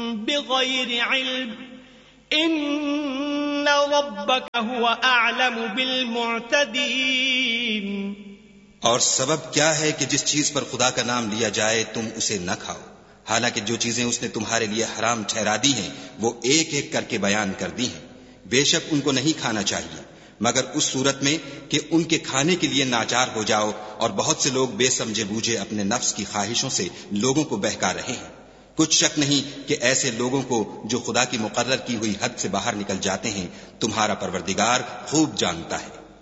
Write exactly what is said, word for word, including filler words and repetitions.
बिगैर इल्म इन्न रब्बक हुवा अअलमु बिलमुअतदीन। और सबब क्या है कि जिस चीज पर खुदा का नाम लिया जाए तुम उसे न खाओ, हालांकि जो चीजें उसने तुम्हारे लिए हराम ठहरा दी हैं वो एक एक करके बयान कर दी हैं। बेशक उनको नहीं खाना चाहिए मगर उस सूरत में कि उनके खाने के लिए नाचार हो जाओ, और बहुत से लोग बेसमझे बूझे अपने नफ्स की ख्वाहिशों से लोगों को बहका रहे हैं। कुछ शक नहीं कि ऐसे लोगों को जो खुदा की मुकर्रर की हुई हद से बाहर निकल जाते हैं तुम्हारा परवरदिगार खूब जानता है।